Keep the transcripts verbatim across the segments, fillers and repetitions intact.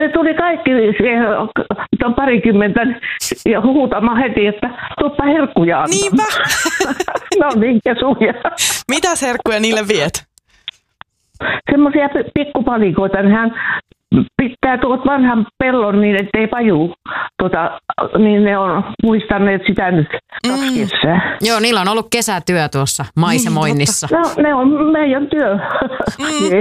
se tuli kaikki siihen, on parikymmentä, ja huutamaan heti, että tuoppa herkkuja antaa. Niinpä. No niin, kesuja. Mitäs herkkuja niille viet? Semmoisia pikkupalikoita, niin hän pitää tuot vanhan pellon niin, ettei pajuu. Tuota, niin ne on muistaneet sitä nyt kaksi mm. kesää. Joo, niillä on ollut kesätyö tuossa maisemoinnissa. Mm, no, ne on meidän työ. Mm.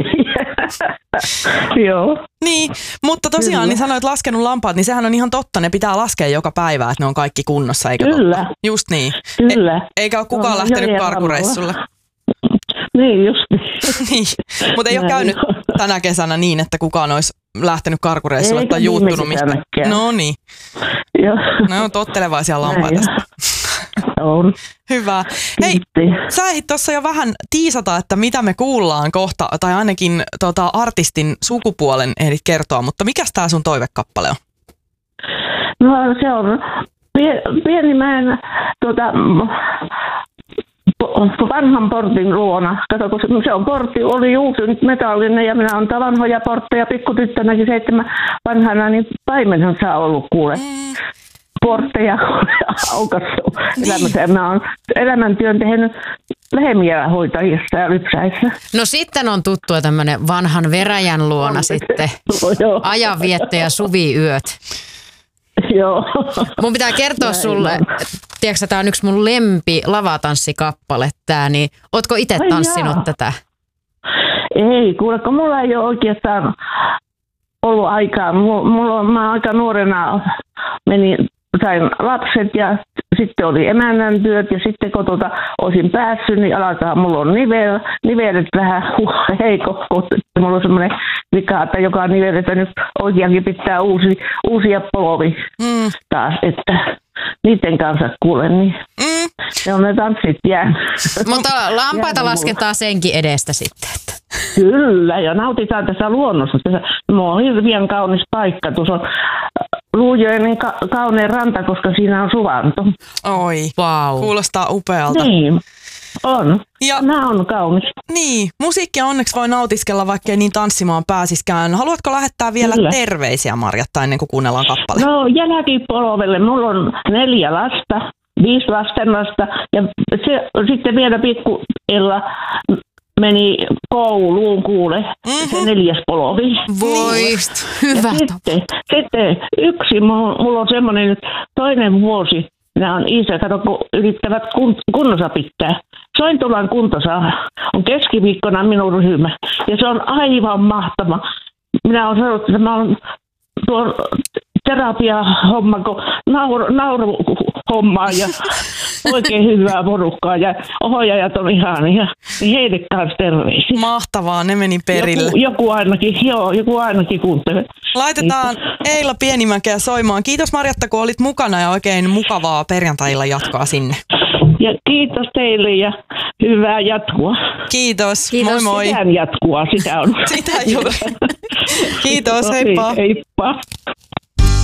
Joo. Niin, mutta tosiaan niin sanoit laskenut lampaat, niin sehän on ihan totta. Ne pitää laskea joka päivä, että ne on kaikki kunnossa, eikö Kyllä. totta? Just niin. Kyllä. E- eikä ole kukaan no, lähtenyt karkureissulle. Niin, just niin. Mutta ei ole käynyt tänä kesänä niin, että kukaan olisi lähtenyt karkureissulle tai juuttunut mistä. No niin. Joo. Ne on tottelevaisia lampaita. On. Hyvä. Hei, sä ehdit tuossa jo vähän tiisata, että mitä me kuullaan kohta, tai ainakin tota, artistin sukupuolen ehdit kertoa, mutta mikäs tää sun toivekappale on? No se on pie- Pienimäen tuota, vanhan portin luona. Kato, kun se on portti, oli uusi nyt metallinen ja minä olen vanhoja portteja pikkutyttönäkin seitsemän vanhana, niin paimenhan saa ollut kuule. Mm. Portteja aukassu elämässä. Mä oon elämäntyön tehnyt lehmiä hoitajissa ja lypsäissä. No sitten on tuttua tämmönen vanhan veräjän luona on, sitten. No, ajanvietto ja suviyöt. Joo. Mun pitää kertoa näin sulle, tiedätkö, tää on yksi mun lempi lavatanssikappale tää, niin ootko itse tanssinut Ai tätä? Ei, kuule, kun mulla ei ole oikeastaan ollut aikaa. Mulla on, mä aika nuorena menin, sain lapset ja sitten oli emännän työt ja sitten kun tuota olisin päässyt, niin alkaa mulla on nivel, nivelet vähän huh, heikko, kun mulla on semmoinen vika, että joka nivelettä nyt oikeankin pitää uusi, uusia polvi mm. taas, että niiden kanssa kuulen, niin mm. ne on ne tanssit jäänyt. Mutta lampaita lasketaan senkin edestä sitten. Että. Kyllä, ja nautitaan tässä luonnossa. Tässä on hirveän kaunis paikka. Tuossa on Luujoen ka- kaunein ranta, koska siinä on suvanto. Oi, wow. Kuulostaa upealta. Niin, on. Ja nämä on kaunis. Niin, musiikkia onneksi voi nautiskella, vaikkei niin tanssimaan pääsiskään. Haluatko lähettää vielä Kyllä. terveisiä, Marjatta, ennen kuin kuunnellaan kappale? No, jälkipolvelle. Mulla on neljä lasta, viisi lastenlasta ja se, sitten vielä pikku Ella meni kouluun kuule, mm-hmm. se neljäs polvi. Voi, hyvä. Sitten, sitten yksi, mulla on semmoinen nyt toinen vuosi, nämä on isä, kato kun yrittävät kun, kunnossa pitää. Sointulan kuntosa on keskiviikkona minun ryhmä ja se on aivan mahtava. Minä olen sanonut, että mä olen tuon terapia-homma, kun nauru, nauru hommaa ja oikein hyvää porukkaa ja ohjaajat on ihania, niin heille kanssa terveisiä. Mahtavaa, ne meni perille. Joku, joku ainakin, joo, joku ainakin kuuntelee. Laitetaan Eila Pienimäkeä soimaan. Kiitos Marjatta, kun olit mukana ja oikein mukavaa perjantailla jatkoa sinne. Ja kiitos teille ja hyvää jatkoa. Kiitos, kiitos. Moi moi. Sitä jatkua, sitä on. Sitä juuri. Kiitos, heippa. Heippa.